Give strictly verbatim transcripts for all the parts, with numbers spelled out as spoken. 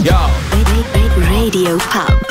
Yo. Radio Pub.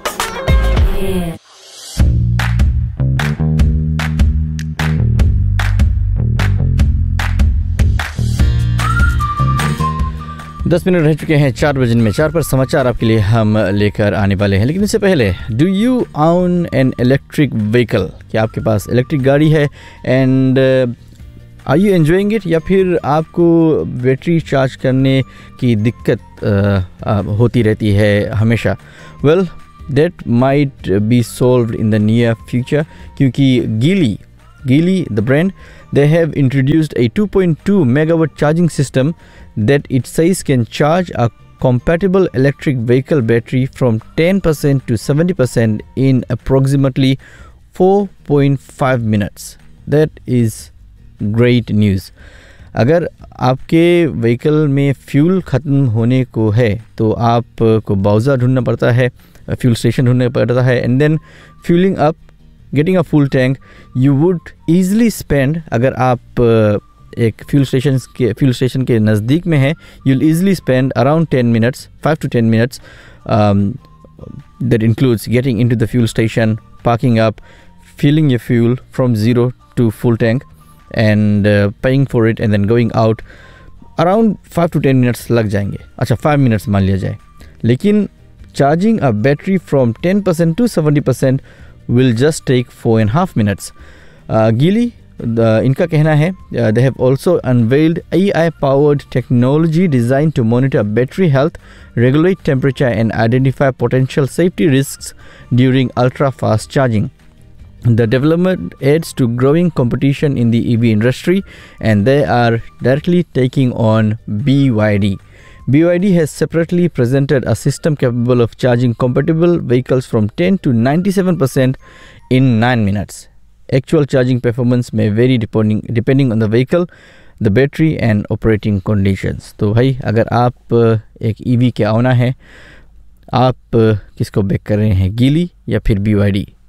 दस minute रह चुके हैं चार बजने में। चार पर समाचार आपके लिए हम लेकर आने वाले हैं, लेकिन इससे पहले, do you own an electric vehicle? क्या आपके पास इलेक्ट्रिक गाड़ी है? And are you enjoying it, या फिर आपको बैटरी चार्ज करने की दिक्कत uh, uh, होती रहती है हमेशा? Well, that might be solved in the near future, क्योंकि गीली Geely, the brand, they have introduced a two point two megawatt charging system that it says can charge a compatible electric vehicle battery from ten percent to seventy percent in approximately four point five minutes. That is great news. अगर आपके vehicle में fuel ख़त्म होने को है तो आपको बाउज़ा ढूंढना पड़ता है, फ्यूल स्टेशन ढूंढना पड़ता है, and then fuelling up, getting a full tank you would easily spend, अगर आप uh, एक फ्यूल स्टेशन के फ्यूल स्टेशन के नज़दीक में है, you will easily spend around ten minutes, five to ten minutes. That includes getting into the fuel station, parking up, filling your fuel from zero two full tank, and paying for it, and then going out. Around five to ten minutes लग जाएंगे. अच्छा, five minutes मान लिया जाए. लेकिन charging a battery from ten percent to seventy percent will just take four and a half minutes. Uh, Geely, the, इनका कहना है, uh, they have also unveiled A I-powered technology designed to monitor battery health, regulate temperature, and identify potential safety risks during ultra-fast charging. The development adds to growing competition in the E V industry, and they are directly taking on B Y D. B Y D has separately presented a system capable of charging compatible vehicles from ten to ninety-seven percent in nine minutes. Actual charging performance may vary depending depending on the vehicle, the battery and operating conditions. तो भाई, अगर आप एक E V के owner हैं, आप किसको back कर रहे हैं, Geely या फिर B Y D?